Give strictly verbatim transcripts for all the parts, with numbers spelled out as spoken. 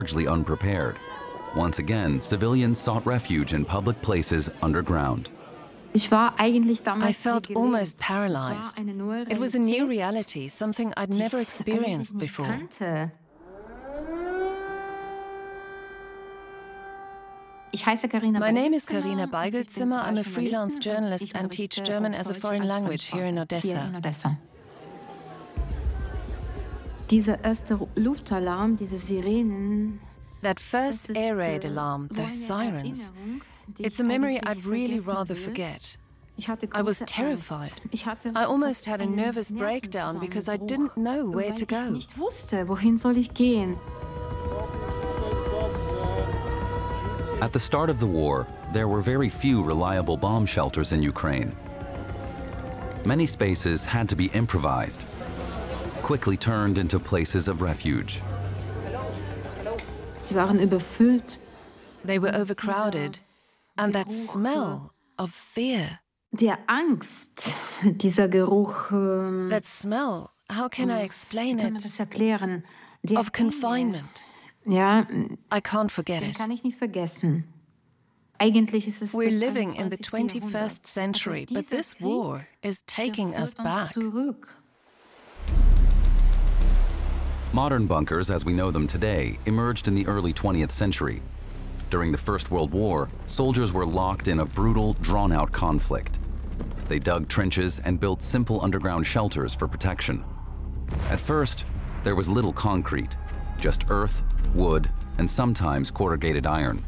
largely unprepared. Once again, civilians sought refuge in public places underground. I felt almost paralyzed. It was a new reality, something I'd never experienced before. My name is Karina Beigelzimmer. I'm a freelance journalist and teach German as a foreign language here in Odessa. That first air raid alarm, those sirens, it's a memory I'd really rather forget. I was terrified. I almost had a nervous breakdown because I didn't know where to go. At the start of the war, there were very few reliable bomb shelters in Ukraine. Many spaces had to be improvised, quickly turned into places of refuge. They were overcrowded, and that smell of fear. Der Angst, dieser Geruch. That smell, how can I explain it? Of confinement. Ja, I can't forget it. Kann ich nicht vergessen. Eigentlich ist es We're living in the twenty-first century, but this war is taking us back. Modern bunkers, as we know them today, emerged in the early twentieth century. During the First World War, soldiers were locked in a brutal, drawn-out conflict. They dug trenches and built simple underground shelters for protection. At first, there was little concrete, just earth, wood, and sometimes corrugated iron.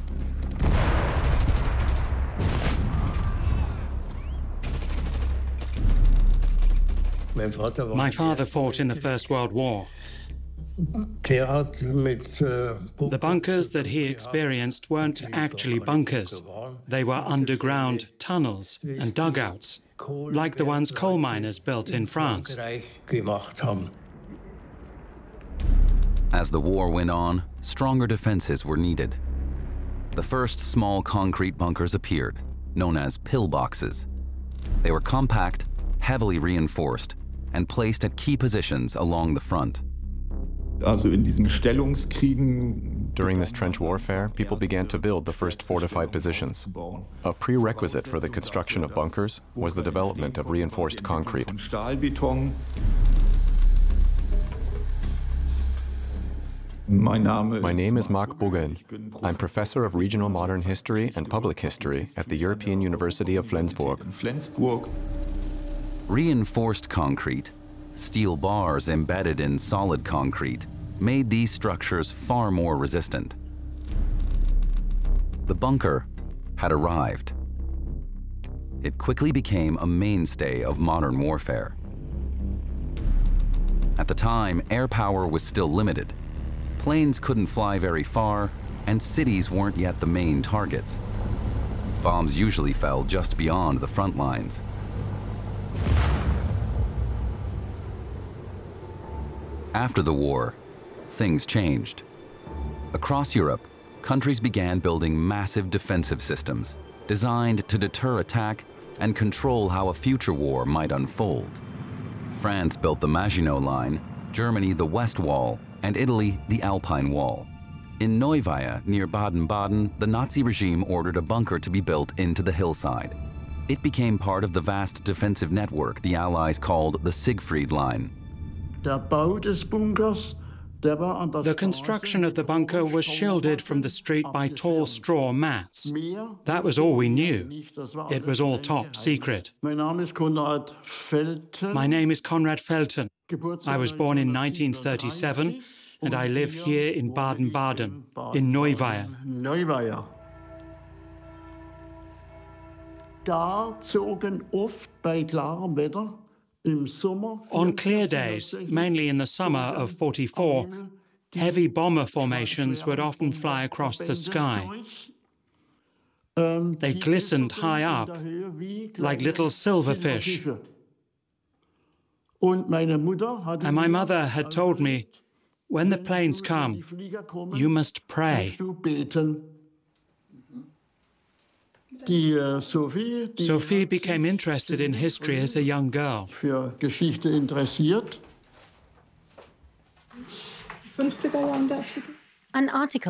My father fought in the First World War. The bunkers that he experienced weren't actually bunkers. They were underground tunnels and dugouts, like the ones coal miners built in France. As the war went on, stronger defenses were needed. The first small concrete bunkers appeared, known as pillboxes. They were compact, heavily reinforced, and placed at key positions along the front. During this trench warfare, people began to build the first fortified positions. A prerequisite for the construction of bunkers was the development of reinforced concrete. My name is Marc Buggen. I'm professor of regional modern history and public history at the European University of Flensburg. Reinforced concrete, steel bars embedded in solid concrete, made these structures far more resistant. The bunker had arrived. It quickly became a mainstay of modern warfare. At the time, air power was still limited. Planes couldn't fly very far, and cities weren't yet the main targets. Bombs usually fell just beyond the front lines. After the war, things changed. Across Europe, countries began building massive defensive systems designed to deter attack and control how a future war might unfold. France built the Maginot Line, Germany the West Wall, and Italy the Alpine Wall. In Neuweier, near Baden-Baden, the Nazi regime ordered a bunker to be built into the hillside. It became part of the vast defensive network the Allies called the Siegfried Line. The construction of the bunker was shielded from the street by tall straw mats. That was all we knew. It was all top secret. My name is Conrad Felten. I was born in nineteen thirty-seven, and I live here in Baden-Baden, in Neuweier. On clear days, mainly in the summer of forty-four, heavy bomber formations would often fly across the sky. They glistened high up, like little silverfish. And my mother had told me, when the planes come, you must pray. Sophie became interested in history as a young girl. An article